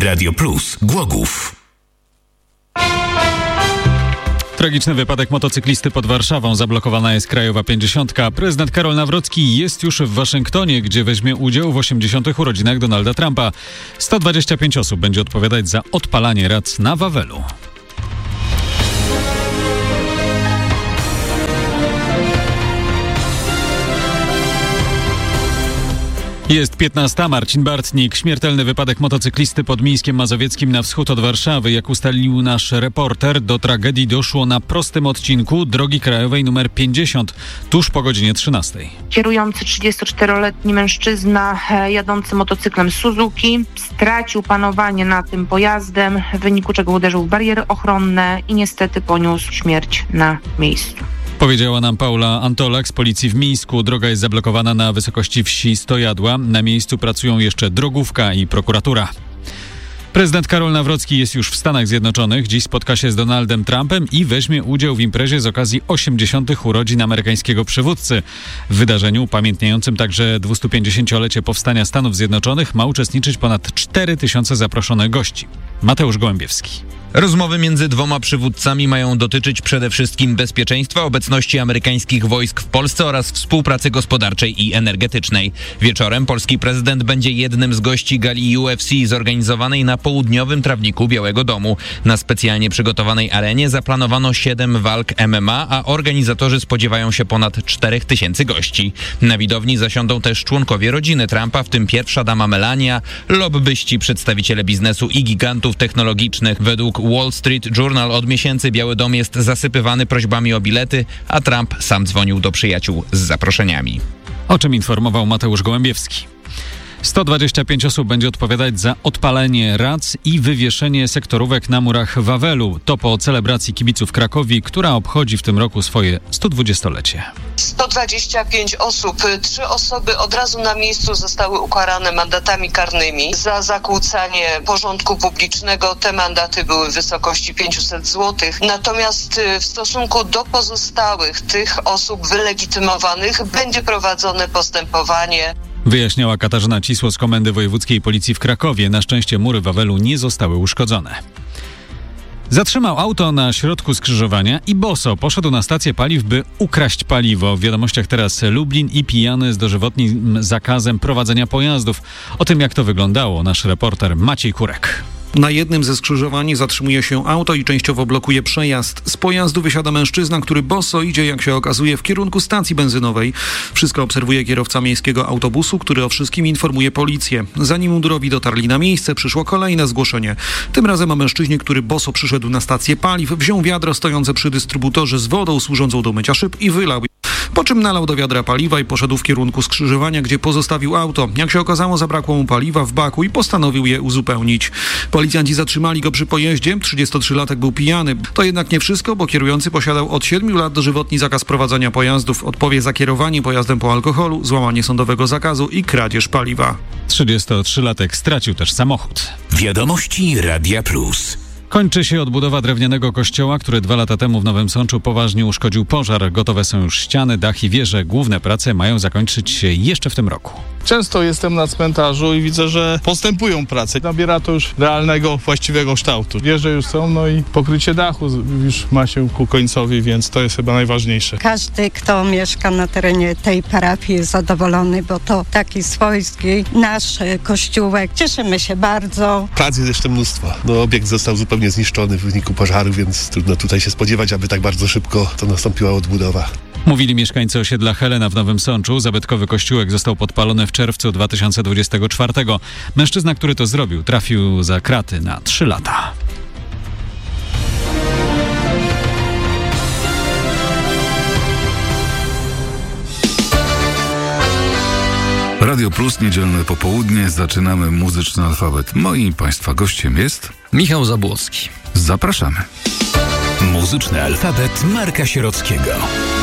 Radio Plus Głogów. Tragiczny wypadek motocyklisty pod Warszawą. Zablokowana jest krajowa 50. Prezydent Karol Nawrocki jest już w Waszyngtonie, gdzie weźmie udział w 80. urodzinach Donalda Trumpa. 125 osób będzie odpowiadać za odpalanie rac na Wawelu. Jest 15. Marcin Bartnik. Śmiertelny wypadek motocyklisty pod Mińskiem Mazowieckim na wschód od Warszawy. Jak ustalił nasz reporter, do tragedii doszło na prostym odcinku drogi krajowej nr 50, tuż po godzinie 13. Kierujący 34-letni mężczyzna jadący motocyklem Suzuki stracił panowanie nad tym pojazdem, w wyniku czego uderzył w bariery ochronne i niestety poniósł śmierć na miejscu. Powiedziała nam Paula Antolak z policji w Mińsku. Droga jest zablokowana na wysokości wsi Stojadła. Na miejscu pracują jeszcze drogówka i prokuratura. Prezydent Karol Nawrocki jest już w Stanach Zjednoczonych. Dziś spotka się z Donaldem Trumpem i weźmie udział w imprezie z okazji 80. urodzin amerykańskiego przywódcy. W wydarzeniu upamiętniającym także 250-lecie powstania Stanów Zjednoczonych ma uczestniczyć ponad 4000 zaproszonych gości. Mateusz Gołębiewski. Rozmowy między dwoma przywódcami mają dotyczyć przede wszystkim bezpieczeństwa, obecności amerykańskich wojsk w Polsce oraz współpracy gospodarczej i energetycznej. Wieczorem polski prezydent będzie jednym z gości gali UFC zorganizowanej na południowym trawniku Białego Domu. Na specjalnie przygotowanej arenie zaplanowano 7 walk MMA, a organizatorzy spodziewają się ponad 4000 gości. Na widowni zasiądą też członkowie rodziny Trumpa, w tym pierwsza dama Melania, lobbyści, przedstawiciele biznesu i gigantów technologicznych. Według Wall Street Journal od miesięcy Biały Dom jest zasypywany prośbami o bilety, a Trump sam dzwonił do przyjaciół z zaproszeniami. O czym informował Mateusz Gołębiewski. 125 osób będzie odpowiadać za odpalenie rac i wywieszenie sektorówek na murach Wawelu. To po celebracji kibiców Krakowi, która obchodzi w tym roku swoje 120-lecie. 125 osób, 3 osoby od razu na miejscu zostały ukarane mandatami karnymi za zakłócanie porządku publicznego. Te mandaty były w wysokości 500 zł. Natomiast w stosunku do pozostałych tych osób wylegitymowanych będzie prowadzone postępowanie. Wyjaśniała Katarzyna Cisło z Komendy Wojewódzkiej Policji w Krakowie. Na szczęście mury Wawelu nie zostały uszkodzone. Zatrzymał auto na środku skrzyżowania i boso poszedł na stację paliw, by ukraść paliwo. W wiadomościach teraz Lublin i pijany z dożywotnim zakazem prowadzenia pojazdów. O tym, jak to wyglądało, nasz reporter Maciej Kurek. Na jednym ze skrzyżowań zatrzymuje się auto i częściowo blokuje przejazd. Z pojazdu wysiada mężczyzna, który boso idzie, jak się okazuje, w kierunku stacji benzynowej. Wszystko obserwuje kierowca miejskiego autobusu, który o wszystkim informuje policję. Zanim mundurowi dotarli na miejsce, przyszło kolejne zgłoszenie. Tym razem o mężczyźnie, który boso przyszedł na stację paliw, wziął wiadro stojące przy dystrybutorze z wodą służącą do mycia szyb i wylał. Po czym nalał do wiadra paliwa i poszedł w kierunku skrzyżowania, gdzie pozostawił auto. Jak się okazało, zabrakło mu paliwa w baku i postanowił je uzupełnić. Policjanci zatrzymali go przy pojeździe. 33-latek był pijany. To jednak nie wszystko, bo kierujący posiadał od 7 lat dożywotni zakaz prowadzenia pojazdów. Odpowie za kierowanie pojazdem po alkoholu, złamanie sądowego zakazu i kradzież paliwa. 33-latek stracił też samochód. Wiadomości Radia Plus. Kończy się odbudowa drewnianego kościoła, który 2 lata temu w Nowym Sączu poważnie uszkodził pożar. Gotowe są już ściany, dach i wieże. Główne prace mają zakończyć się jeszcze w tym roku. Często jestem na cmentarzu i widzę, że postępują prace. Nabiera to już realnego, właściwego kształtu. Wieże już są, no i pokrycie dachu już ma się ku końcowi, więc to jest chyba najważniejsze. Każdy, kto mieszka na terenie tej parafii, jest zadowolony, bo to taki swojski nasz kościółek. Cieszymy się bardzo. Pracy jest jeszcze mnóstwo. No, obiekt został zupełnie zniszczony w wyniku pożaru, więc trudno tutaj się spodziewać, aby tak bardzo szybko to nastąpiła odbudowa. Mówili mieszkańcy osiedla Helena w Nowym Sączu. Zabytkowy kościółek został podpalony w czerwcu 2024. Mężczyzna, który to zrobił, trafił za kraty na 3 lata. Radio Plus, niedzielne popołudnie. Zaczynamy muzyczny alfabet. Moim Państwa gościem jest Michał Zabłocki. Zapraszamy. Muzyczny alfabet Marka Sierockiego.